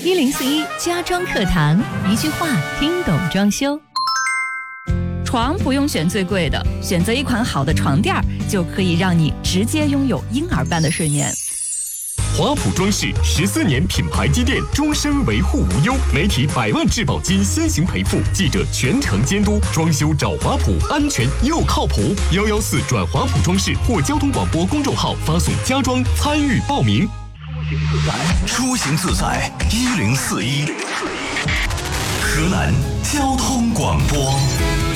1041家装课堂，一句话听懂装修。床不用选最贵的，选择一款好的床垫就可以让你直接拥有婴儿般的睡眠。 华普装饰14年品牌积淀，终身维护无忧，媒体100万质保金先行赔付，记者全程监督，装修找华普，安全又靠谱。114转华普装饰或交通广播公众号发送家装参与报名。 出行自在1041，河南交通广播。